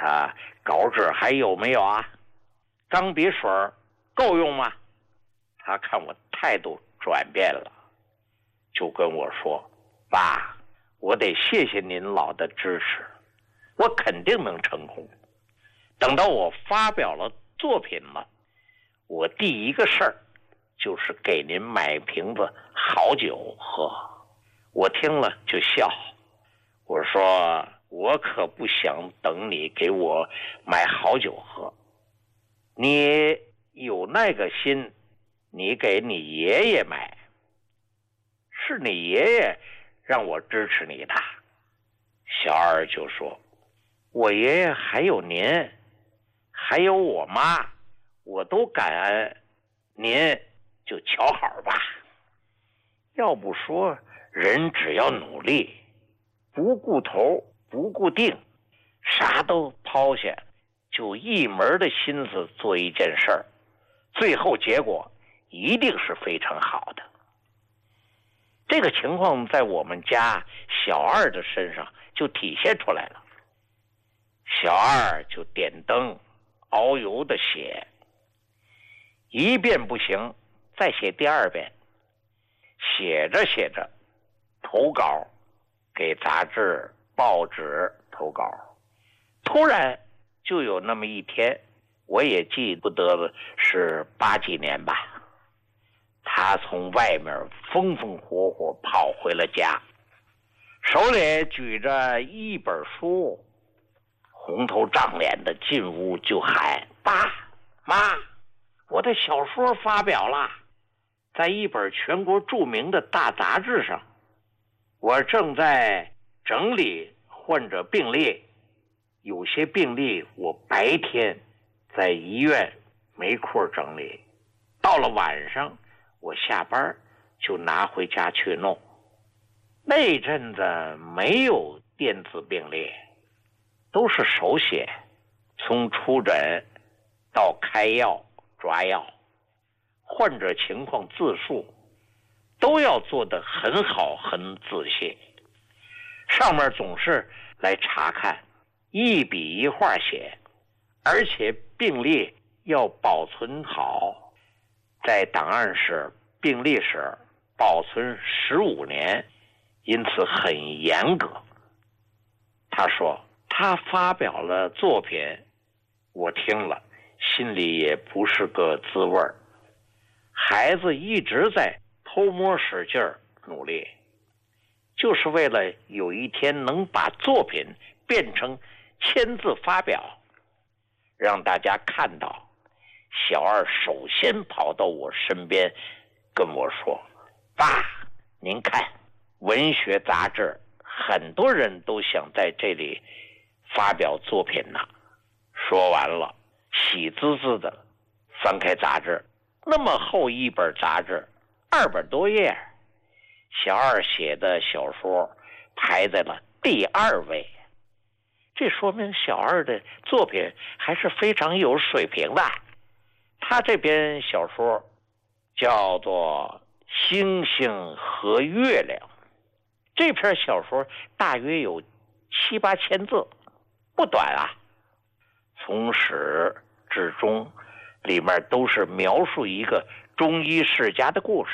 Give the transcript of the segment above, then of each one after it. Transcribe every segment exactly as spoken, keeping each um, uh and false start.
他稿纸还有没有啊？钢笔水够用吗？他看我态度转变了，就跟我说：爸，我得谢谢您老的支持，我肯定能成功。等到我发表了作品了，我第一个事儿就是给您买瓶子好酒喝。我听了就笑，我说我可不想等你给我买好酒喝，你有那个心，你给你爷爷买，是你爷爷让我支持你的。小二就说：我爷爷还有您，还有我妈，我都感恩，您就瞧好吧。要不说人只要努力，不顾头不顾腚，啥都抛下，就一门的心思做一件事儿，最后结果一定是非常好的。这个情况在我们家小二的身上就体现出来了。小二就点灯熬油的写，一遍不行再写第二遍，写着写着投稿，给杂志报纸投稿。突然就有那么一天，我也记不得了，是八几年吧，他从外面风风火火跑回了家，手里举着一本书，红头胀脸的进屋就喊：爸妈，我的小说发表了，在一本全国著名的大杂志上，我正在整理患者病历，有些病历我白天在医院没空整理，到了晚上我下班就拿回家去弄。那阵子没有电子病历，都是手写，从出诊到开药抓药，患者情况自述都要做得很好很仔细，上面总是来查看，一笔一画写，而且病历要保存好，在档案室病历室保存十五年，因此很严格。他说他发表了作品，我听了心里也不是个滋味儿。孩子一直在偷摸使劲儿努力，就是为了有一天能把作品变成签字发表，让大家看到。小二首先跑到我身边跟我说：爸，您看文学杂志很多人都想在这里发表作品呢。说完了，喜滋滋的翻开杂志，那么厚一本杂志，二百多页，小二写的小说排在了第二位。这说明小二的作品还是非常有水平的。他这篇小说叫做《星星和月亮》，这篇小说大约有七八千字，不短啊。从始至终，里面都是描述一个中医世家的故事，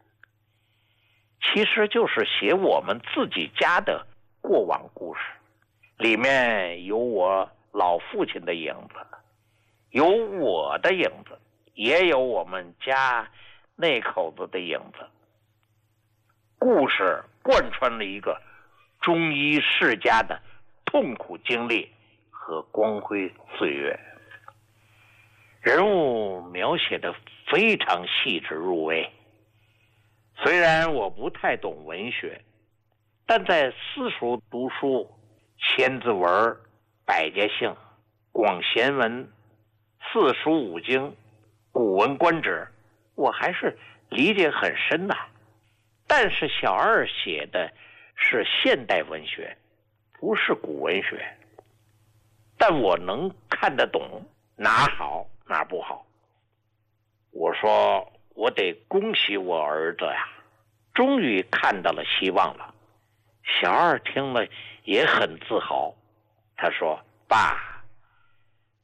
其实就是写我们自己家的过往故事。里面有我老父亲的影子，有我的影子，也有我们家那口子的影子。故事贯穿了一个中医世家的痛苦经历和光辉岁月，人物描写的非常细致入微。虽然我不太懂文学，但在私塾读书，千字文、百家姓、广贤文、四书五经、古文观止，我还是理解很深的。但是小二写的是现代文学，不是古文学，但我能看得懂哪好哪不好。我说我得恭喜我儿子呀，终于看到了希望了。小二听了也很自豪，他说：爸，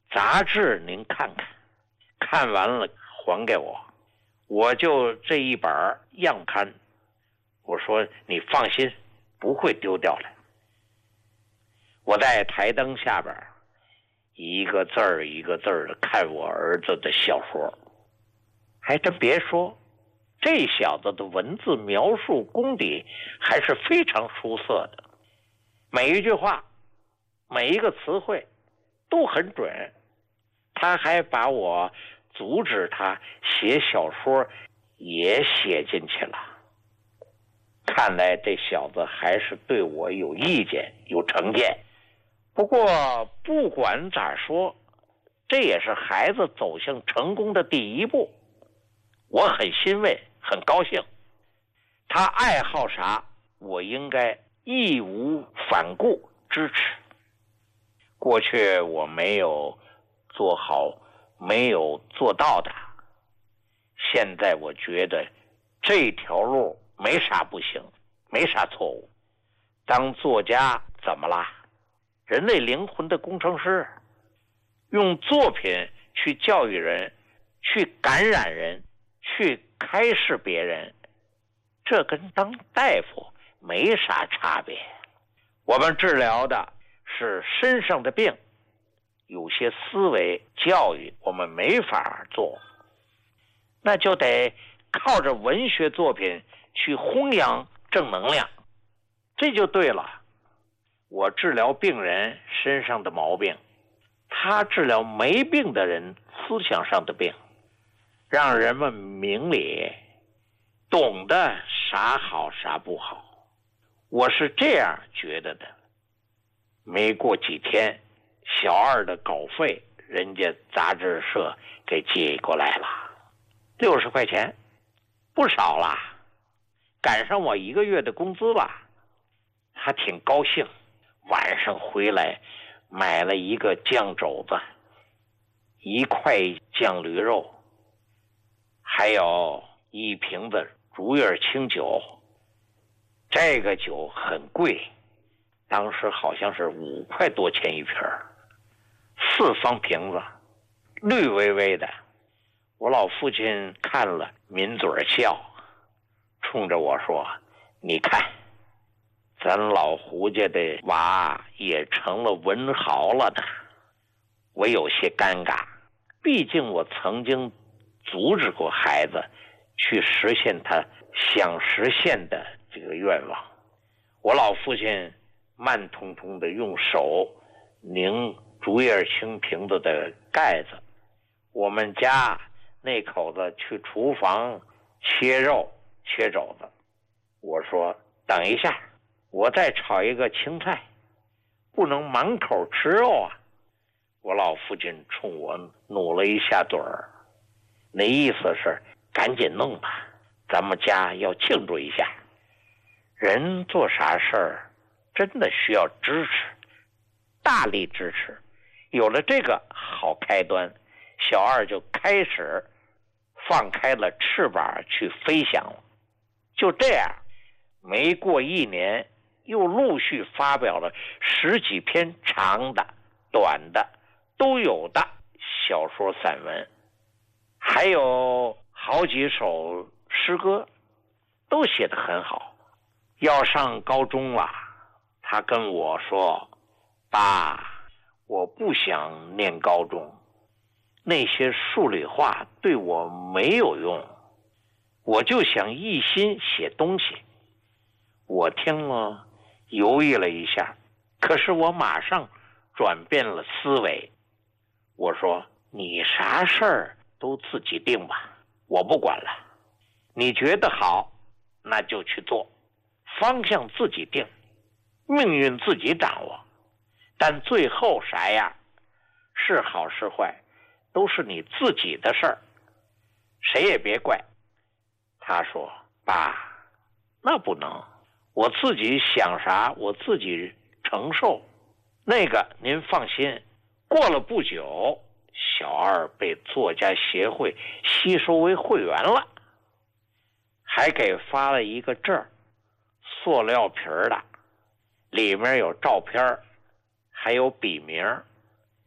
杂志您看看，看完了还给我，我就这一本样刊。我说你放心，不会丢掉的。我在台灯下边一个字儿一个字儿的看我儿子的小说，还真别说，这小子的文字描述功底还是非常出色的，每一句话每一个词汇都很准。他还把我阻止他写小说也写进去了。看来这小子还是对我有意见有成见。不过不管咋说，这也是孩子走向成功的第一步，我很欣慰很高兴。他爱好啥，我应该义无反顾支持。过去我没有做好没有做到的，现在我觉得这条路没啥不行，没啥错误。当作家怎么啦？人类灵魂的工程师，用作品去教育人，去感染人，去开示别人，这跟当大夫没啥差别。我们治疗的是身上的病，有些思维教育我们没法做，那就得靠着文学作品去弘扬正能量，这就对了。我治疗病人身上的毛病，他治疗没病的人思想上的病，让人们明理，懂得啥好啥不好。我是这样觉得的。没过几天，小二的稿费人家杂志社给寄过来了，六十块钱，不少了，赶上我一个月的工资了。他挺高兴，晚上回来买了一个酱肘子，一块酱驴肉，还有一瓶子竹叶青酒。这个酒很贵，当时好像是五块多钱一瓶，四方瓶子，绿微微的。我老父亲看了抿嘴笑，冲着我说：“你看，咱老胡家的娃也成了文豪了呢。”我有些尴尬，毕竟我曾经阻止过孩子去实现他想实现的这个愿望。我老父亲慢通通的用手拧竹叶青瓶子的盖子，我们家那口子去厨房切肉切肘子。我说等一下，我再炒一个青菜，不能满口吃肉啊。我老父亲冲我努了一下嘴儿，那意思是赶紧弄吧，咱们家要庆祝一下。人做啥事儿真的需要支持，大力支持。有了这个好开端，小二就开始放开了翅膀去飞翔了。就这样，没过一年，又陆续发表了十几篇长的、短的都有的小说散文，还有好几首诗歌，都写得很好。要上高中了，他跟我说：“爸，我不想念高中，那些数理化对我没有用，我就想一心写东西。”我听了犹豫了一下，可是我马上转变了思维。我说：“你啥事儿都自己定吧，我不管了。你觉得好，那就去做，方向自己定，命运自己掌握。但最后啥样，是好是坏，都是你自己的事儿，谁也别怪。”他说：“爸，那不能，我自己想啥我自己承受。那个您放心。”过了不久，小二被作家协会吸收为会员了，还给发了一个证，塑料皮的，里面有照片，还有笔名，